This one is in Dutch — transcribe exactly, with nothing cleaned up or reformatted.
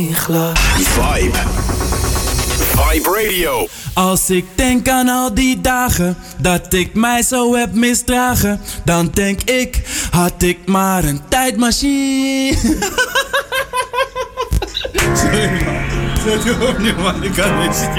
Vibe. Vibe Radio. Als ik denk aan al die dagen dat ik mij zo heb misdragen, dan denk ik, had ik maar een tijdmachine. Sorry man, zet hem opnieuw man, ik kan niet.